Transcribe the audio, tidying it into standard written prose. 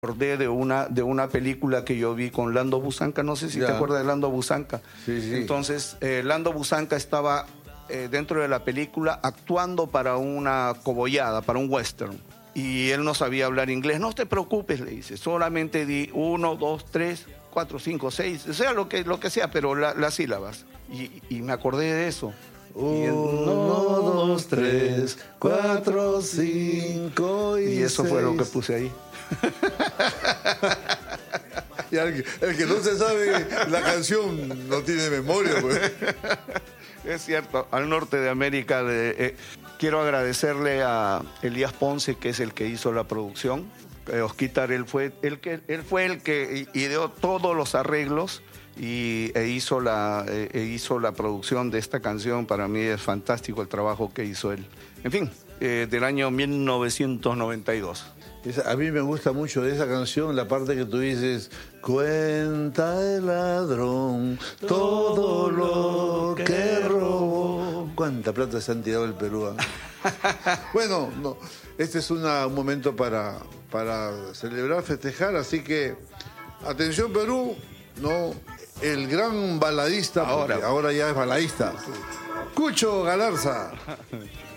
Acordé de una película que yo vi con Lando Busanca, no sé si te acuerdas de Lando Busanca. Sí, sí. Entonces, Lando Busanca estaba dentro de la película actuando para una cobollada, para un western. Y él no sabía hablar inglés. No te preocupes, le dice, solamente di 1, 2, 3, 4, 5, 6, o sea, lo que sea, pero las sílabas. Y me acordé de eso. 1, 2, 3, 4, 5 y eso 6. fue lo que puse ahí. Y el que no se sabe la canción no tiene memoria, pues. Es cierto, al norte de América. Quiero agradecerle a Elías Ponce, que es el que hizo la producción. Osquitar, él fue el que ideó todos los arreglos e hizo la producción de esta canción. Para mí es fantástico el trabajo que hizo él. En fin, del año 1992. A mí me gusta mucho de esa canción la parte que tú dices: cuenta el ladrón todo lo que robó. ¿Cuánta plata se han tirado el Perú? Bueno, no, este es un momento para celebrar, festejar, así que atención Perú, no, el gran baladista, ahora ya es baladista, Cucho Galarza.